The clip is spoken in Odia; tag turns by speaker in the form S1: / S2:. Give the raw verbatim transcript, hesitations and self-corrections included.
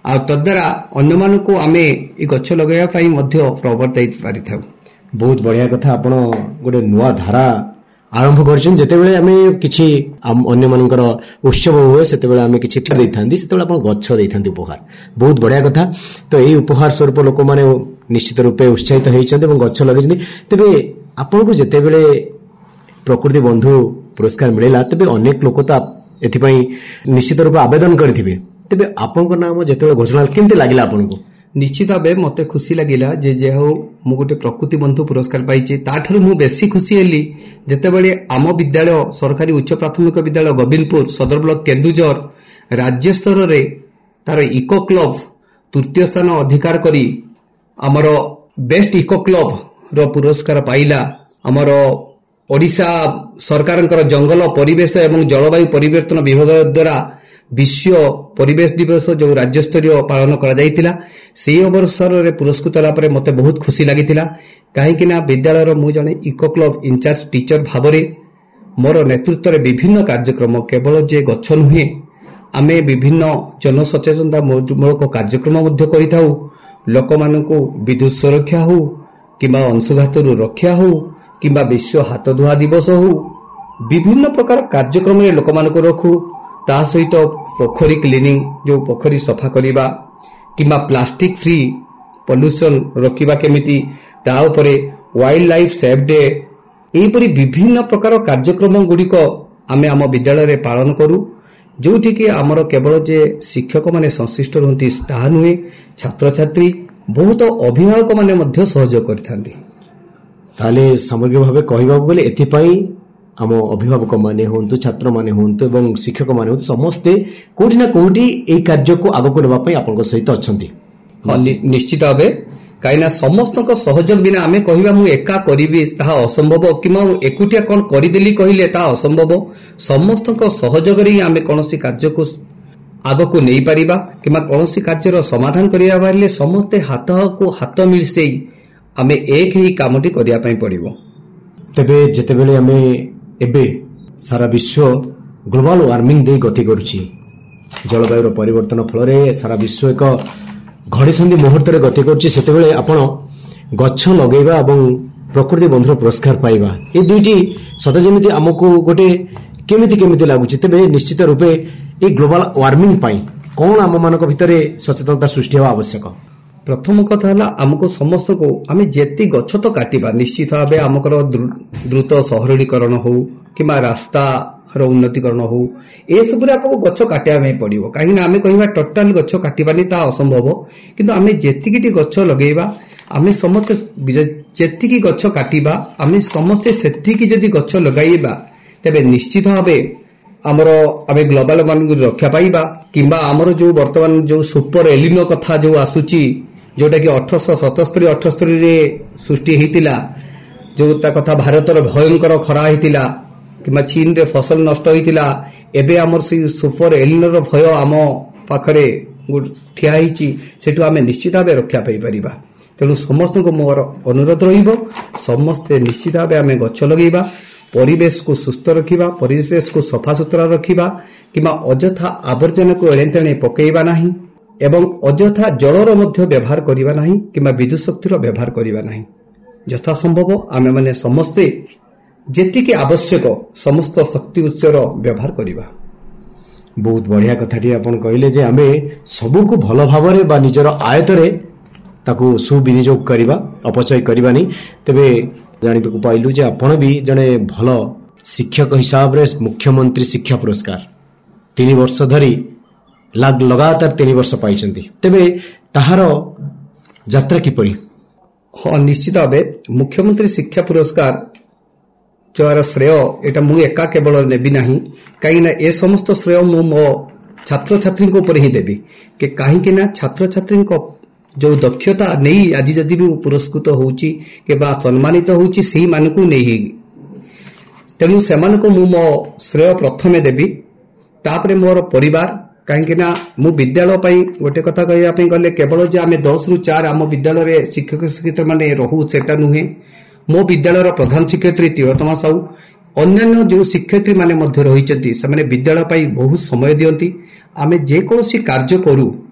S1: ଆଉ ତଦ୍ୱାରା ଅନ୍ୟମାନଙ୍କୁ ଆମେ ଏ ଗଛ ଲଗାଇବା ପାଇଁ ମଧ୍ୟ ପ୍ରବର୍ତ୍ତାଇ ପାରିଥାଉ।
S2: ବହୁତ ବଢିଆ କଥା। ଆପଣ ଗୋଟେ ନୂଆ ଧାରା ଆରମ୍ଭ କରିଛନ୍ତି। ଯେତେବେଳେ ଆମେ କିଛି ଅନ୍ୟମାନଙ୍କର ଉତ୍ସବ ହୁଏ ସେତେବେଳେ ଆମେ କିଛି ଦେଇଥାନ୍ତି, ସେତେବେଳେ ଆପଣ ଗଛ ଦେଇଥାନ୍ତି ଉପହାର। ବହୁତ ବଢିଆ କଥା। ତ ଏଇ ଉପହାର ସ୍ୱରୂପ ଲୋକମାନେ ନିଶ୍ଚିତ ରୂପେ ଉତ୍ସାହିତ ହେଇଛନ୍ତି ଏବଂ ଗଛ ଲଗେଇଛନ୍ତି। ତେବେ ଆପଣଙ୍କୁ ଯେତେବେଳେ ପ୍ରକୃତି ବନ୍ଧୁ ପୁରସ୍କାର ମିଳିଲା ତେବେ ଅନେକ ଲୋକ ତ ଏଥିପାଇଁ ନିଶ୍ଚିତ ରୂପେ ଆବେଦନ କରିଥିବେ। ତେବେ ଆପଣଙ୍କ ନାମ ଯେତେବେଳେ ଘୋଷଣା କେମିତି ଲାଗିଲା ଆପଣଙ୍କୁ?
S1: ନିଶ୍ଚିତ ଭାବେ ମତେ ଖୁସି ଲାଗିଲା ଯେ ଯେ ହଉ ମୁଁ ଗୋଟେ ପ୍ରକୃତି ବନ୍ଧୁ ପୁରସ୍କାର ପାଇଛି। ତାଠାରୁ ମୁଁ ବେଶୀ ଖୁସି ହେଲି ଯେତେବେଳେ ଆମ ବିଦ୍ୟାଳୟ ସରକାରୀ ଉଚ୍ଚ ପ୍ରାଥମିକ ବିଦ୍ୟାଳୟ ଗୋବିନ୍ଦପୁର ସଦର ବ୍ଲକ କେନ୍ଦୁଝର ରାଜ୍ୟ ସ୍ତରରେ ତାର ଇକୋ କ୍ଲବ ତୃତୀୟ ସ୍ଥାନ ଅଧିକାର କରି ଆମର ବେଷ୍ଟ ଇକୋ କ୍ଲବ ର ପୁରସ୍କାର ପାଇଲା। ଆମର ଓଡ଼ିଶା ସରକାରଙ୍କର ଜଙ୍ଗଲ ପରିବେଶ ଏବଂ ଜଳବାୟୁ ପରିବର୍ତ୍ତନ ବିଭାଗ ଦ୍ୱାରା ବିଶ୍ୱ ପରିବେଶ ଦିବସ ଯେଉଁ ରାଜ୍ୟସ୍ତରୀୟ ପାଳନ କରାଯାଇଥିଲା ସେହି ଅବସରରେ ପୁରସ୍କୃତ ହେଲା ପରେ ମୋତେ ବହୁତ ଖୁସି ଲାଗିଥିଲା। କାହିଁକି ନା ବିଦ୍ୟାଳୟର ମୁଁ ଜଣେ ଇକୋ କ୍ଲବ ଇନଚାର୍ଜ ଟିଚର ଭାବରେ ମୋର ନେତୃତ୍ୱରେ ବିଭିନ୍ନ କାର୍ଯ୍ୟକ୍ରମ କେବଳ ଯେ ଗଛ ନୁହେଁ, ଆମେ ବିଭିନ୍ନ ଜନସଚେତନତା ମୂଳକ କାର୍ଯ୍ୟକ୍ରମ ମଧ୍ୟ କରିଥାଉ। ଲୋକମାନଙ୍କୁ ବିଦ୍ୟୁତ ସୁରକ୍ଷା ହେଉ କିମ୍ବା ଅଂଶୁଘାତରୁ ରକ୍ଷା ହେଉ କିମ୍ବା ବିଶ୍ୱ ହାତ ଧୁଆ ଦିବସ ହେଉ, ବିଭିନ୍ନ ପ୍ରକାର କାର୍ଯ୍ୟକ୍ରମରେ ଲୋକମାନଙ୍କୁ ରଖୁ। ତା ସହିତ ପୋଖରୀ କ୍ଲିନିଂ, ଯେଉଁ ପୋଖରୀ ସଫା କରିବା କିମ୍ବା ପ୍ଲାଷ୍ଟିକ ଫ୍ରି ପଲ୍ୟୁସନ ରୋକିବା କେମିତି, ତା ଉପରେ ୱାଇଲ୍ଡ ଲାଇଫ ସେଫ୍ ଡେ, ଏହିପରି ବିଭିନ୍ନ ପ୍ରକାର କାର୍ଯ୍ୟକ୍ରମ ଗୁଡ଼ିକ ଆମେ ଆମ ବିଦ୍ୟାଳୟରେ ପାଳନ କରୁ। ଯେଉଁଠିକି ଆମର କେବଳ ଯେ ଶିକ୍ଷକମାନେ ସଂଶ୍ଳିଷ୍ଟ ରୁହନ୍ତି ତାହା ନୁହେଁ, ଛାତ୍ରଛାତ୍ରୀ ବହୁତ ଅଭିଭାବକମାନେ ମଧ୍ୟ ସହଯୋଗ କରିଥାନ୍ତି।
S2: ତାହେଲେ ସାମଗ୍ରିକ ଭାବେ କହିବାକୁ ଗଲେ ଏଥିପାଇଁ ଆମ ଅଭିଭାବକ ମାନେ ହୁଅନ୍ତୁ, ଛାତ୍ରମାନେ ହୁଅନ୍ତୁ ଏବଂ ଶିକ୍ଷକମାନେ ହୁଅନ୍ତୁ, ସମସ୍ତେ କୋଉଠି ନା କୋଉଠି ଏହି କାର୍ଯ୍ୟକୁ ଆଗକୁ ନେବା ପାଇଁ ଆପଣଙ୍କ ସହିତ ଅଛନ୍ତି।
S1: ହଁ, ନିଶ୍ଚିତ ଭାବେ। କାହିଁକିନା ସମସ୍ତଙ୍କ ସହଯୋଗ ବିନା ଆମେ କହିବା ମୁଁ ଏକା କରିବି ତାହା ଅସମ୍ଭବ, କିମ୍ବା ଏକୁଟିଆ କ'ଣ କରିଦେଲି କହିଲେ ତାହା ଅସମ୍ଭବ। ସମସ୍ତଙ୍କ ସହଯୋଗରେ ହିଁ ଆମେ କୌଣସି କାର୍ଯ୍ୟକୁ ଆଗକୁ ନେଇପାରିବା କିମ୍ବା କୌଣସି କାର୍ଯ୍ୟର ସମାଧାନ କରିବା ପାରିଲେ ସମସ୍ତେ ହାତକୁ ହାତ ମିଶେଇ ଆମେ ଏକ ହିଁ କାମଟି କରିବା ପାଇଁ ପଡ଼ିବ।
S2: ତେବେ ଯେତେବେଳେ ଆମେ ଏବେ ସାରା ବିଶ୍ୱ ଗ୍ଲୋବାଲ ୱାର୍ମିଂ ଦେଇ ଗତି କରୁଛି, ଜଳବାୟୁର ପରିବର୍ତ୍ତନ ଫଳରେ ସାରା ବିଶ୍ୱ ଏକ ଘଡ଼ିସନ୍ଧି ମୁହୂର୍ତ୍ତରେ ଗତି କରୁଛି, ସେତେବେଳେ ଆପଣ ଗଛ ଲଗାଇବା ଏବଂ ପ୍ରକୃତି ବନ୍ଧୁର ପୁରସ୍କାର ପାଇବା ଏ ଦୁଇଟି ସତେ ଯେମିତି ଆମକୁ ଗୋଟେ କେମିତି କେମିତି ଲାଗୁଛି। ତେବେ ନିଶ୍ଚିତ ରୂପେ এই ଗ୍ଲୋବାଲ ୱାର୍ମିଂ ପାଇଁ କ'ଣ ଆମମାନଙ୍କ ଭିତରେ ସଚେତନତା ସୃଷ୍ଟି ହେବା ଆବଶ୍ୟକ?
S1: ପ୍ରଥମ କଥା ହେଲା ଆମକୁ ସମସ୍ତଙ୍କୁ ଆମେ ଯେତିକି ଗଛ ତ କାଟିବା, ନିଶ୍ଚିତ ଭାବେ ଆମର ଦ୍ରୁତ ସହରୀକରଣ ହଉ କିମ୍ବା ରାସ୍ତାର ଉନ୍ନତିକରଣ ହଉ, ଏସବୁରେ ଆମକୁ ଗଛ କାଟିବା ପାଇଁ ପଡ଼ିବ। କାହିଁକିନା ଆମେ କହିବା ଟୋଟାଲ ଗଛ କାଟିବାନି, ତାହା ଅସମ୍ଭବ। କିନ୍ତୁ ଆମେ ଯେତିକିଟି ଗଛ ଲଗେଇବା, ଆମେ ସମସ୍ତେ ଯେତିକି ଗଛ କାଟିବା, ଆମେ ସମସ୍ତେ ସେତିକି ଯଦି ଗଛ ଲଗାଇବା ତେବେ ନିଶ୍ଚିତ ଭାବେ ଆମର ଆମେ ଗ୍ଲୋବାଲ ୱାର୍ମିଂରୁ ରକ୍ଷା ପାଇବା। କିମ୍ବା ଆମର ଯୋଉ ବର୍ତ୍ତମାନ ଯୋଉ ସୁପର ଏଲିନୋ କଥା ଯୋଉ ଆସୁଛି, ଯୋଉଟା କି ଅଠରଶହ ସତସ୍ତରୀ ଅଠସ୍ତରୀରେ ସୃଷ୍ଟି ହେଇଥିଲା, ଯୋଉ ତା କଥା ଭାରତର ଭୟଙ୍କର ଖରା ହେଇଥିଲା କିମ୍ବା ଚୀନରେ ଫସଲ ନଷ୍ଟ ହେଇଥିଲା, ଏବେ ଆମର ସେଇ ସୁପର ଏଲିନୋର ଭୟ ଆମ ପାଖରେ ଠିଆ ହେଇଛି, ସେଠୁ ଆମେ ନିଶ୍ଚିତ ଭାବେ ରକ୍ଷା ପାଇପାରିବା। ତେଣୁ ସମସ୍ତଙ୍କୁ ମୋର ଅନୁରୋଧ ରହିବ, ସମସ୍ତେ ନିଶ୍ଚିତ ଭାବେ ଆମେ ଗଛ ଲଗେଇବା, ପରିବେଶକୁ ସୁସ୍ଥ ରଖିବା, ପରିବେଶକୁ ସଫାସୁତୁରା ରଖିବା କିମ୍ବା ଅଯଥା ଆବର୍ଜନାକୁ ଏଣେତେଣେ ପକାଇବା ନାହିଁ ଏବଂ ଅଯଥା ଜଳର ମଧ୍ୟ ବ୍ୟବହାର କରିବା ନାହିଁ କିମ୍ବା ବିଦ୍ୟୁତ ଶକ୍ତିର ବ୍ୟବହାର କରିବା ନାହିଁ। ଯଥାସମ୍ଭବ ଆମେମାନେ ସମସ୍ତେ ଯେତିକି ଆବଶ୍ୟକ ସମସ୍ତ ଶକ୍ତି ଉତ୍ସର ବ୍ୟବହାର କରିବା।
S2: ବହୁତ ବଢ଼ିଆ କଥାଟି ଆପଣ କହିଲେ ଯେ ଆମେ ସବୁକୁ ଭଲ ଭାବରେ ବା ନିଜର ଆୟତରେ ତାକୁ ସୁବିନିଯୋଗ କରିବା, ଅପଚୟ କରିବାନି। ତେବେ ଜାଣିବାକୁ ପାଇଲୁ ଯେ ଆପଣ ବି ଜଣେ ଭଲ ଶିକ୍ଷକ ହିସାବରେ ମୁଖ୍ୟମନ୍ତ୍ରୀ ଶିକ୍ଷା ପୁରସ୍କାର ତିନି ବର୍ଷ ଧରି ଲଗାତାର ତିନି ବର୍ଷ ପାଇଛନ୍ତି। ତେବେ ତାହାର ଯାତ୍ରା କିପରି?
S1: ହଁ, ନିଶ୍ଚିତ ଭାବେ ମୁଖ୍ୟମନ୍ତ୍ରୀ ଶିକ୍ଷା ପୁରସ୍କାର ଯାହାର ଶ୍ରେୟ ଏଟା ମୁଁ ଏକା କେବଳ ନେବି ନାହିଁ, କାହିଁକିନା ଏ ସମସ୍ତ ଶ୍ରେୟ ମୁଁ ମୋ ଛାତ୍ରଛାତ୍ରୀଙ୍କ ଉପରେ ହିଁ ଦେବି। କାହିଁକି ନା ଛାତ୍ରଛାତ୍ରୀଙ୍କ ଯୋଉ ଦକ୍ଷତା ନେଇ ଆଜି ଯଦି ବି ପୁରସ୍କୃତ ହଉଛି କିମ୍ବା ସମ୍ମାନିତ ହଉଛି ସେଇମାନଙ୍କୁ ନେଇ, ତେଣୁ ସେମାନଙ୍କୁ ମୁଁ ମୋ ଶ୍ରେୟ ପ୍ରଥମେ ଦେବି, ତାପରେ ମୋର ପରିବାର। କାହିଁକି ନା ମୁଁ ବିଦ୍ୟାଳୟ ପାଇଁ ଗୋଟେ କଥା କହିବା ପାଇଁ ଗଲେ କେବଳ ଯେ ଆମେ ଦଶରୁ ଚାରି ଆମ ବିଦ୍ୟାଳୟରେ ଶିକ୍ଷକ ଶିକ୍ଷୟିତ୍ରୀ ମାନେ ରହୁ ସେଟା ନୁହେଁ। ମୋ ବିଦ୍ୟାଳୟର ପ୍ରଧାନ ଶିକ୍ଷୟିତ୍ରୀ ତିଳୋତ୍ତମା ସାହୁ, ଅନ୍ୟାନ୍ୟ ଯେଉଁ ଶିକ୍ଷୟିତ୍ରୀ ମାନେ ମଧ୍ୟ ରହିଛନ୍ତି, ସେମାନେ ବିଦ୍ୟାଳୟ ପାଇଁ ବହୁତ ସମୟ ଦିଅନ୍ତି। ଆମେ ଯେକୌଣସି କାର୍ଯ୍ୟ କରୁ